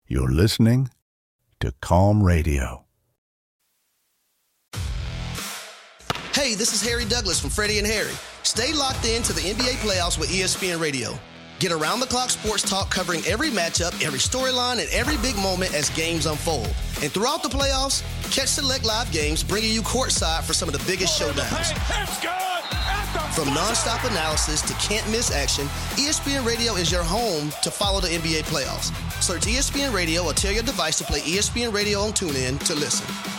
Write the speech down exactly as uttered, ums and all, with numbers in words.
You're listening to Calm Radio. Hey, this is Harry Douglas from Freddie and Harry. Stay locked in to the N B A playoffs with E S P N Radio. Get around-the-clock sports talk covering every matchup, every storyline, and every big moment as games unfold. And throughout the playoffs, catch select live games bringing you courtside for some of the biggest showdowns. From nonstop analysis to can't-miss action, E S P N Radio is your home to follow the N B A playoffs. Search E S P N Radio or tell your device to play E S P N Radio on TuneIn to listen.